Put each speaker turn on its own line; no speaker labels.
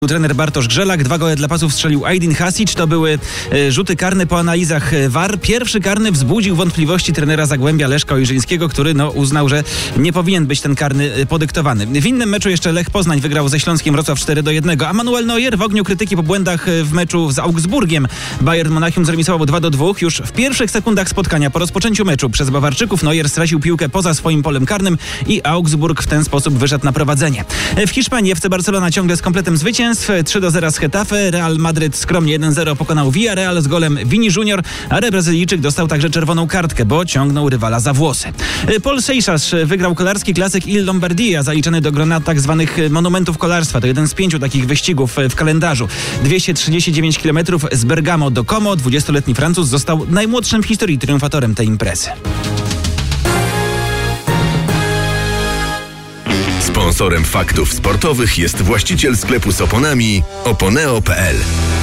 Trener Bartosz Grzelak, 2 gole dla pasów strzelił Aydin Hasic. To były rzuty karne po analizach VAR. Pierwszy karny wzbudził wątpliwości trenera Zagłębia Leszka Ojrzyńskiego, który uznał, że nie powinien być ten karny podyktowany. W innym meczu jeszcze Lech Poznań wygrał ze Śląskiem Wrocław 4-1, a Manuel Neuer w ogniu krytyki po błędach w meczu z Augsburgiem. Bayern Monachium zremisował 2-2. Już w pierwszych sekundach spotkania po rozpoczęciu meczu przez Bawarczyków Neuer stracił piłkę poza swoim polem karnym i Augsburg w ten sposób wyszedł na prowadzenie. W Hiszpanii FC Barcelona ciągle z kompletem zwycięstw. 3-0 z Getafe, Real Madryt skromnie 1-0 pokonał Villarreal z golem Vini Junior, a Brazylijczyk dostał także czerwoną kartkę, bo ciągnął rywala za włosy. Paul Seixas wygrał kolarski klasyk Il Lombardia, zaliczany do grona tak zwanych monumentów kolarstwa. To jeden z 5 takich wyścigów w kalendarzu. 239 km z Bergamo do Como. 20-letni Francuz został najmłodszym w historii triumfatorem tej imprezy.
Sponsorem faktów sportowych jest właściciel sklepu z oponami Oponeo.pl.